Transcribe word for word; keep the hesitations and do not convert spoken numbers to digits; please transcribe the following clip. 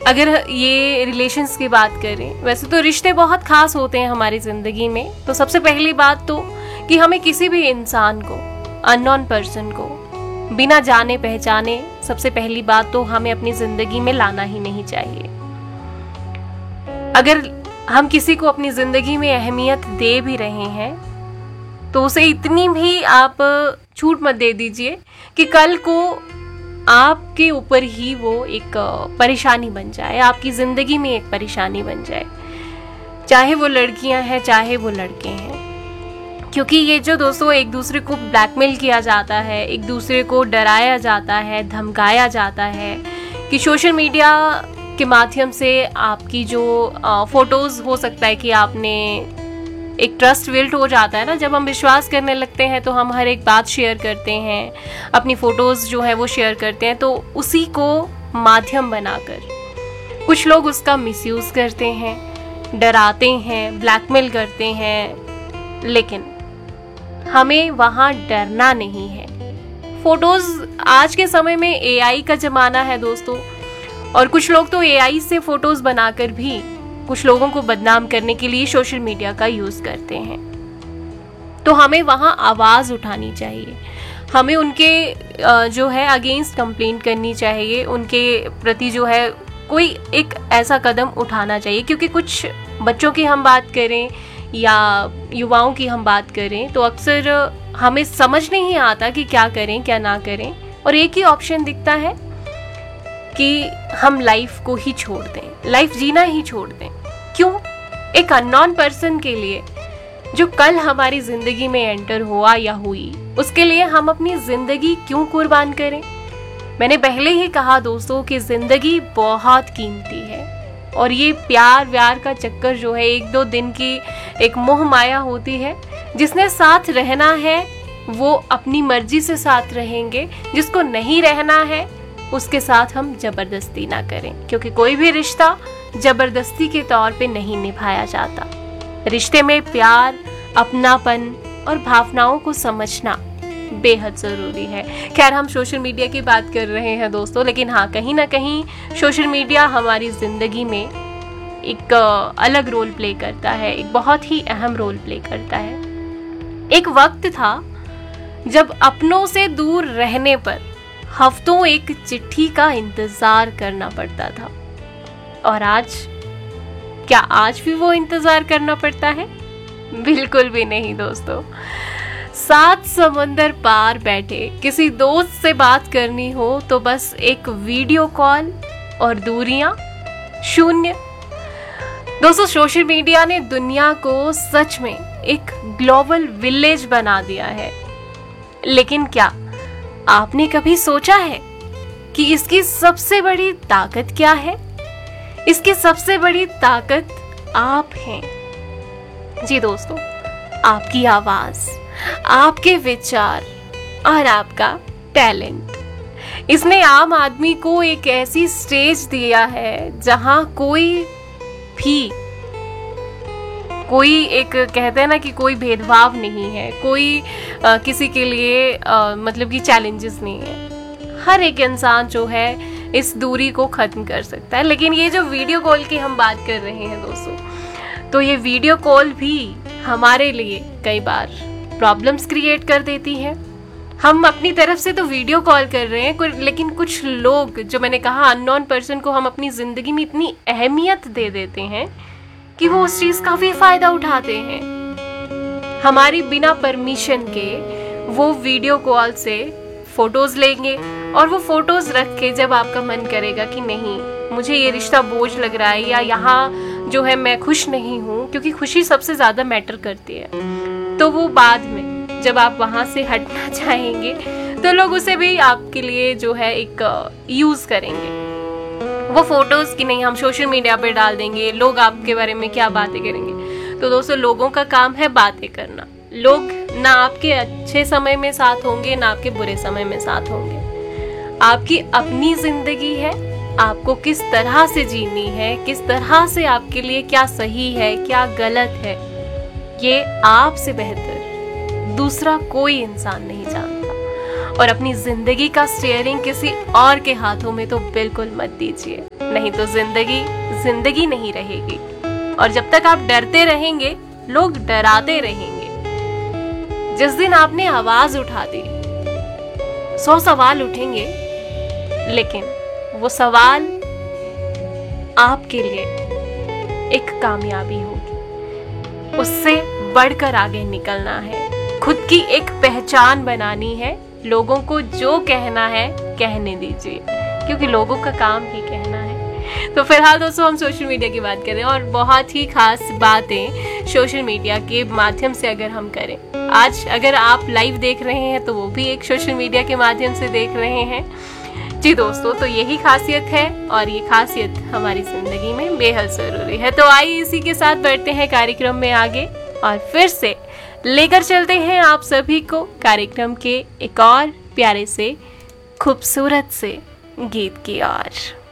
अगर ये रिलेशंस की बात करें, वैसे तो रिश्ते बहुत खास होते हैं हमारी ज़िंदगी में। तो सबसे पहली बात तो कि हमें किसी भी इंसान को, अननोन पर्सन को बिना जाने पहचाने, सबसे पहली बात तो हमें अपनी ज़िंदगी में लाना ही नहीं चाहिए। अगर हम किसी को अपनी ज़िंदगी में अहमियत दे भी रहे हैं तो उसे इतनी भी आप छूट मत दे दीजिए कि कल को आपके ऊपर ही वो एक परेशानी बन जाए, आपकी ज़िंदगी में एक परेशानी बन जाए, चाहे वो लड़कियां हैं चाहे वो लड़के हैं। क्योंकि ये जो दोस्तों एक दूसरे को ब्लैकमेल किया जाता है, एक दूसरे को डराया जाता है, धमकाया जाता है कि सोशल मीडिया के माध्यम से आपकी जो फोटोज़, हो सकता है कि आपने एक ट्रस्ट बिल्ड हो जाता है ना, जब हम विश्वास करने लगते हैं तो हम हर एक बात शेयर करते हैं, अपनी फ़ोटोज़ जो है वो शेयर करते हैं। तो उसी को माध्यम बनाकर कुछ लोग उसका मिसयूज़ करते हैं, डराते हैं, ब्लैकमेल करते हैं। लेकिन हमें वहाँ डरना नहीं है। फ़ोटोज़, आज के समय में एआई का ज़माना है दोस्तों, और कुछ लोग तो एआई से फ़ोटोज़ बनाकर भी कुछ लोगों को बदनाम करने के लिए सोशल मीडिया का यूज़ करते हैं। तो हमें वहाँ आवाज़ उठानी चाहिए, हमें उनके जो है अगेंस्ट कंप्लेंट करनी चाहिए, उनके प्रति जो है कोई एक ऐसा कदम उठाना चाहिए। क्योंकि कुछ बच्चों की हम बात करें या युवाओं की हम बात करें तो अक्सर हमें समझ नहीं आता कि क्या करें क्या ना करें, और एक ही ऑप्शन दिखता है कि हम लाइफ को ही छोड़ दें, लाइफ जीना ही छोड़ दें। क्यों? एक अननोन पर्सन के लिए जो कल हमारी जिंदगी में एंटर हुआ या हुई, उसके लिए हम अपनी जिंदगी क्यों कुर्बान करें? मैंने पहले ही कहा दोस्तों कि जिंदगी बहुत कीमती है, और ये प्यार व्यार का चक्कर जो है एक दो दिन की एक मोह माया होती है। जिसने साथ रहना है वो अपनी मर्जी से साथ रहेंगे, जिसको नहीं रहना है उसके साथ हम जबरदस्ती ना करें। क्योंकि कोई भी रिश्ता जबरदस्ती के तौर पे नहीं निभाया जाता। रिश्ते में प्यार, अपनापन और भावनाओं को समझना बेहद ज़रूरी है। खैर, हम सोशल मीडिया की बात कर रहे हैं दोस्तों, लेकिन हाँ, कहीं ना कहीं सोशल मीडिया हमारी ज़िंदगी में एक अलग रोल प्ले करता है, एक बहुत ही अहम रोल प्ले करता है। एक वक्त था जब अपनों से दूर रहने पर हफ्तों एक चिट्ठी का इंतजार करना पड़ता था, और आज क्या आज भी वो इंतजार करना पड़ता है? बिल्कुल भी नहीं दोस्तों। सात समंदर पार बैठे किसी दोस्त से बात करनी हो तो बस एक वीडियो कॉल और दूरियां शून्य। दोस्तों, सोशल मीडिया ने दुनिया को सच में एक ग्लोबल विलेज बना दिया है। लेकिन क्या आपने कभी सोचा है कि इसकी सबसे बड़ी ताकत क्या है? इसकी सबसे बड़ी ताकत आप हैं। जी दोस्तों, आपकी आवाज, आपके विचार और आपका टैलेंट। इसने आम आदमी को एक ऐसी स्टेज दिया है जहां कोई भी, कोई एक कहते हैं ना कि कोई भेदभाव नहीं है, कोई आ, किसी के लिए आ, मतलब कि चैलेंजेस नहीं है। हर एक इंसान जो है इस दूरी को ख़त्म कर सकता है। लेकिन ये जो वीडियो कॉल की हम बात कर रहे हैं दोस्तों, तो ये वीडियो कॉल भी हमारे लिए कई बार प्रॉब्लम्स क्रिएट कर देती है। हम अपनी तरफ से तो वीडियो कॉल कर रहे हैं, लेकिन कुछ लोग, जो मैंने कहा अननोन पर्सन को हम अपनी ज़िंदगी में इतनी अहमियत दे देते हैं कि वो उस चीज़ का भी फ़ायदा उठाते हैं। हमारी बिना परमिशन के वो वीडियो कॉल से फ़ोटोज़ लेंगे, और वो फ़ोटोज़ रख के जब आपका मन करेगा कि नहीं, मुझे ये रिश्ता बोझ लग रहा है, या यहाँ जो है मैं खुश नहीं हूँ, क्योंकि खुशी सबसे ज़्यादा मैटर करती है, तो वो बाद में जब आप वहाँ से हटना चाहेंगे तो लोग उसे भी आपके लिए जो है एक यूज़ करेंगे। वो फोटोज़ की नहीं, हम सोशल मीडिया पे डाल देंगे, लोग आपके बारे में क्या बातें करेंगे। तो दोस्तों, लोगों का काम है बातें करना। लोग ना आपके अच्छे समय में साथ होंगे, ना आपके बुरे समय में साथ होंगे। आपकी अपनी ज़िंदगी है, आपको किस तरह से जीनी है, किस तरह से आपके लिए क्या सही है क्या गलत है, ये आपसे बेहतर दूसरा कोई इंसान नहीं जानता। और अपनी जिंदगी का स्टीयरिंग किसी और के हाथों में तो बिल्कुल मत दीजिए, नहीं तो जिंदगी जिंदगी नहीं रहेगी। और जब तक आप डरते रहेंगे, लोग डराते रहेंगे। जिस दिन आपने आवाज उठा दी, सौ सवाल उठेंगे, लेकिन वो सवाल आपके लिए एक कामयाबी होगी। उससे बढ़कर आगे निकलना है, खुद की एक पहचान बनानी है। लोगों को जो कहना है कहने दीजिए, क्योंकि लोगों का काम ही कहना है। तो फिलहाल दोस्तों हम सोशल मीडिया की बात करें और बहुत ही खास बातें सोशल मीडिया के माध्यम से अगर हम करें। आज अगर आप लाइव देख रहे हैं तो वो भी एक सोशल मीडिया के माध्यम से देख रहे हैं। जी दोस्तों, तो यही खासियत है और ये खासियत हमारी जिंदगी में बेहद जरूरी है। तो आइए इसी के साथ बढ़ते हैं कार्यक्रम में आगे और फिर से लेकर चलते हैं आप सभी को कार्यक्रम के एक और प्यारे से खूबसूरत से गीत की ओर।